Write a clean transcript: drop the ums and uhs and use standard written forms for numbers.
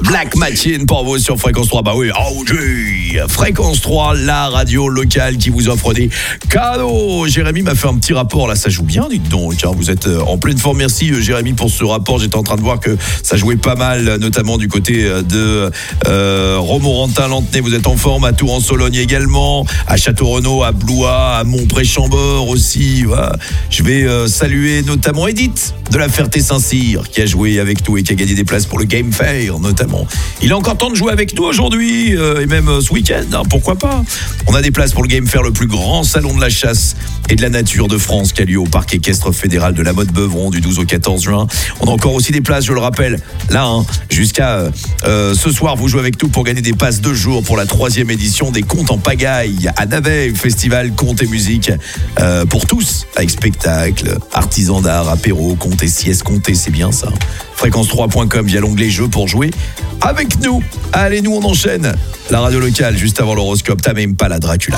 Black Machine pour vous sur Fréquence 3. Bah oui, OG. Fréquence 3, la radio locale qui vous offre des cadeaux. Jérémy m'a fait un petit rapport là, ça joue bien, dites donc. Vous êtes en pleine forme. Merci Jérémy pour ce rapport. J'étais en train de voir que ça jouait pas mal, notamment du côté de Romorantin, Lantenay. Vous êtes en forme, à Tours-en-Sologne également, à Château-Renaud, à Blois, à Montpré-Chambord aussi. Voilà. Je vais saluer notamment Edith de la Ferté-Saint-Cyr qui a joué avec nous et qui a gagné des places pour le Game Fair notamment. Il est encore temps de jouer avec nous aujourd'hui et même ce week-end, hein, pourquoi pas. On a des places pour le Game Fair, le plus grand salon de la chasse et de la nature de France qui a lieu au parc équestre fédéral de la Motte-Beuvron du 12 au 14 juin. On a encore aussi des places, je le rappelle, là, hein, jusqu'à ce soir, vous jouez avec nous pour gagner des passes 2 jours pour la 3e édition des Contes en Pagaille à Navet, festival Contes et musique pour tous, avec spectacle, artisans d'art, apéro, contes et siestes comptées, c'est bien ça. Fréquence3.com via l'onglet jeux pour jouer avec nous. Allez, nous on enchaîne. La radio locale juste avant l'horoscope, t'as même pas la Dracula.